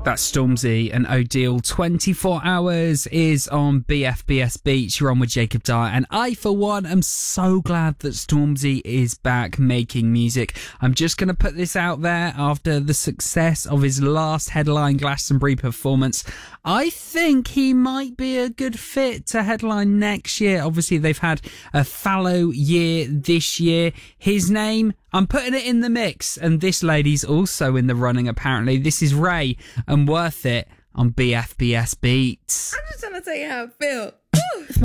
That's Stormzy and Odile. 24 Hours is on BFBS Beach. You're on with Jacob Dyer, and I, for one, am so glad that Stormzy is back making music. I'm just going to put this out there after the success of his last headline Glastonbury performance. I think he might be a good fit to headline next year. Obviously, they've had a fallow year this year. His name, I'm putting it in the mix, and this lady's also in the running, apparently. This is Ray and Worth It on BFBS Beats. I'm just trying to tell you how I feel.